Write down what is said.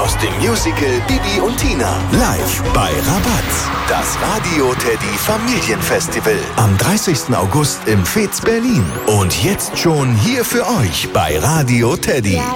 aus dem Musical Bibi und Tina. Live bei Rabatz. Das Radio Teddy Familienfestival. Am 30. August im Fez Berlin. Und jetzt schon hier für euch bei Radio Teddy.